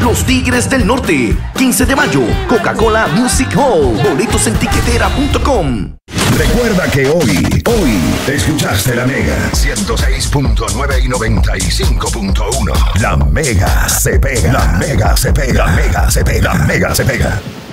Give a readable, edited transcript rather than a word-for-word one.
Los Tigres del Norte. 15 de mayo, Coca-Cola Music Hall. Boletos en tiquetera.com. Recuerda que hoy escuchaste la Mega 106.9 y 95.1. La Mega se pega. La Mega se pega. La Mega se pega. La Mega se pega.